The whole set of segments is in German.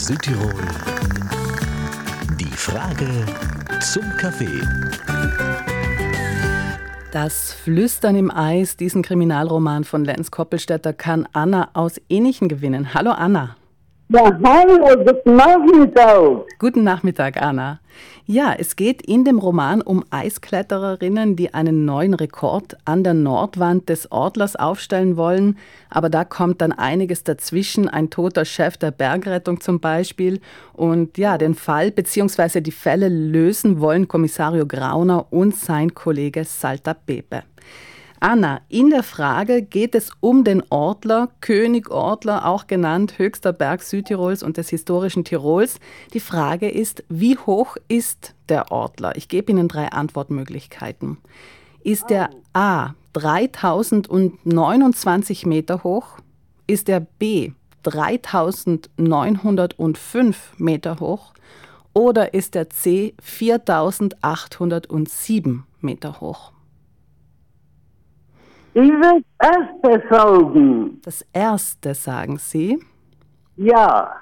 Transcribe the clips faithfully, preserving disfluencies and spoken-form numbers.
Südtirol. Die Frage zum Kaffee. Das Flüstern im Eis, diesen Kriminalroman von Lenz Koppelstädter, kann Anna aus Enichen gewinnen. Hallo Anna. Ja, hallo, guten Nachmittag. Guten Nachmittag, Anna. Ja, es geht in dem Roman um Eisklettererinnen, die einen neuen Rekord an der Nordwand des Ortlers aufstellen wollen. Aber da kommt dann einiges dazwischen, ein toter Chef der Bergrettung zum Beispiel. Und ja, den Fall bzw. die Fälle lösen wollen Kommissario Grauner und sein Kollege Salta Pepe. Anna, in der Frage geht es um den Ortler, König Ortler, auch genannt höchster Berg Südtirols und des historischen Tirols. Die Frage ist, wie hoch ist der Ortler? Ich gebe Ihnen drei Antwortmöglichkeiten. Ist er A. dreitausendneunundzwanzig Meter hoch? Ist er B. dreitausendneunhundertfünf Meter hoch? Oder ist er C. viertausendachthundertsieben Meter hoch? Ich will das erste sagen. Das erste, sagen Sie? Ja.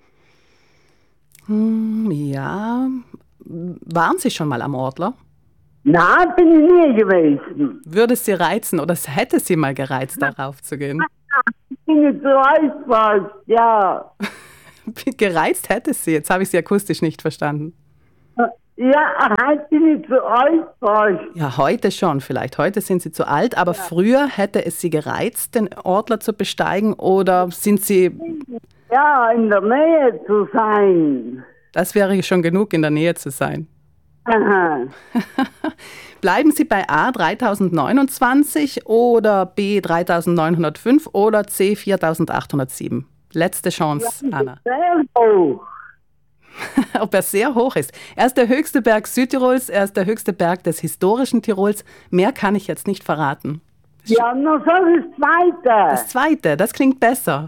Hm, ja. Waren Sie schon mal am Ortler? Nein, bin ich nie gewesen. Würde es Sie reizen oder es hätte Sie mal gereizt, darauf zu gehen? Ich bin nicht so einfach, ja. Gereizt hätte es Sie, jetzt habe ich Sie akustisch nicht verstanden. Ja, halt bin ich zu einfach. Ja, heute schon vielleicht. Heute sind Sie zu alt, aber ja. Früher hätte es Sie gereizt, den Ortler zu besteigen, oder sind Sie... Ja, in der Nähe zu sein. Das wäre schon genug, in der Nähe zu sein. Aha. Bleiben Sie bei A dreitausendneunundzwanzig oder B dreitausendneunhundertfünf oder C viertausendachthundertsieben? Letzte Chance, ja, Anna. Sehr hoch. Ob er sehr hoch ist. Er ist der höchste Berg Südtirols, er ist der höchste Berg des historischen Tirols. Mehr kann ich jetzt nicht verraten. Ja, nur so das Zweite. Das Zweite, das klingt besser.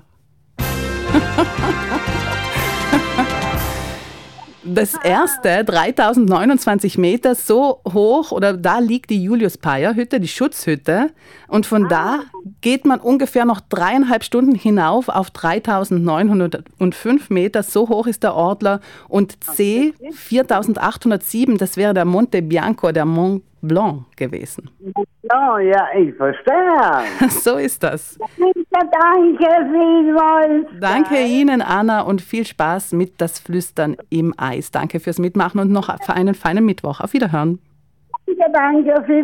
Das erste, dreitausendneunundzwanzig Meter, so hoch, oder da liegt die Julius-Payer-Hütte, die Schutzhütte. Und von da geht man ungefähr noch dreieinhalb Stunden hinauf auf dreitausendneunhundertfünf Meter. So hoch ist der Ortler. Und C, viertausendachthundertsieben, das wäre der Monte Bianco, der Mont Blanc gewesen. Ja, ja, ich verstehe. So ist das. Danke vielmals. Danke Ihnen, Anna, und viel Spaß mit das Flüstern im Eis. Danke fürs Mitmachen und noch für einen feinen Mittwoch. Auf Wiederhören. Danke, danke.